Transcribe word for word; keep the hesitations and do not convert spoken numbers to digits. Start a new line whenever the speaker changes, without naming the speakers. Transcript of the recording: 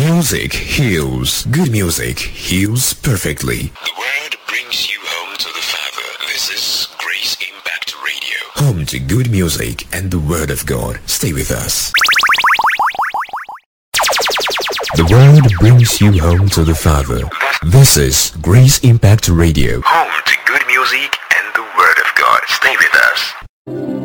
Music heals. Good music heals perfectly.
The word brings you home to the Father. This is Grace Impact Radio.
Home to good music and the Word of God. Stay with us. The Word brings you home to the Father. This is Grace Impact Radio.
Home to good music and the Word of God. Stay with us.